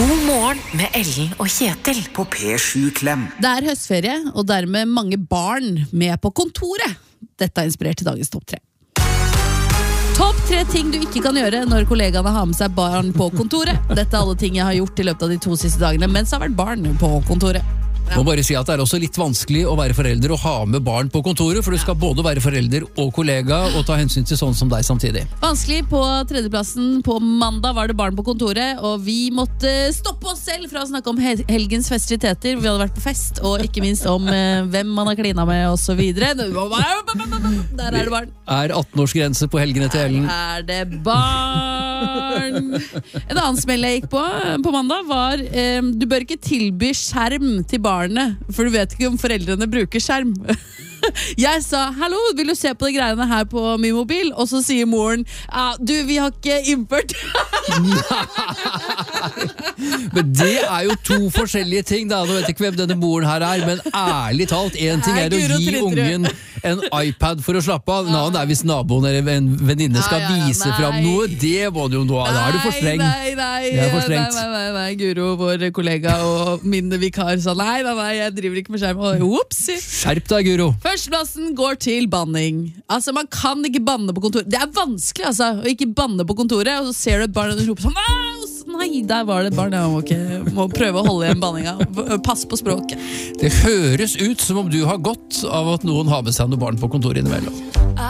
God morgen med Ellen og Kjetil på P7 Klem. Det høstferie, og dermed mange barn med på kontoret. Dette inspirert til dagens topp 3. Topp 3 ting du ikke kan gjøre når kollegaene har med seg barn på kontoret. Dette alle ting jeg har gjort i løpet av de 2 siste dagene, mens det har vært barn på kontoret. Jeg må bare si at det også litt vanskelig å være forelder og ha med barn på kontoret, for du skal både være forelder og kollega og ta hensyn til sånn som deg samtidig. Vanskelig. På 3. plassen på mandag var det barn på kontoret, og vi måtte stoppe oss selv fra å snakke om helgens festiviteter. Vi hadde vært på fest, og ikke minst om hvem man har klina med og så videre. Der det barn. Er 18-årsgrense på helgene til Ellen. Er det barn? En annen smell jeg gikk på mandag var du bør ikke tilby skjerm til barn, for du vet ikke om foreldrene bruker skjerm. Jeg sa, hallo, vil du se på de greiene her på min mobil? Og så sier moren, du, vi har ikke innført. Men det jo 2 forskjellige ting da. Nå vet jeg ikke hvem denne moren her men ærlig talt, en ting å gi ungen en iPad for å slappe av. Nå, det hvis naboen eller en venninne skal vise frem noe, det må du jo nå. Da du for streng. Nei, Guro, vår kollega og min vikar sa, nei, jeg driver ikke med skjerm. Opsi. Skjerp deg, Guro. Førsteplassen går til banning. Altså, man kan ikke banne på kontoret. Det vanskelig, altså, å ikke banne på kontoret, og så ser du et barn og roper sånn, nei, der var det et barn. Jeg må prøve å holde igjen banninga. Pass på språket. Det høres ut som om du har godt av at noen har med seg noen barn på kontoret innimellom.